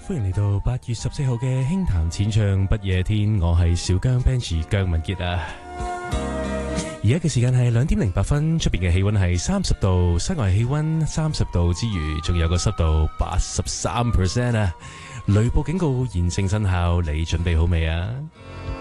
歡迎嚟到8月14號嘅輕談淺唱不夜天，我係小姜 Benji 姜文傑啊。而家嘅時間係2點08分，出邊嘅氣溫係30度，室外氣溫30度之餘，仲有個濕度83% 啊！雷暴警告現正生效，你準備好未啊？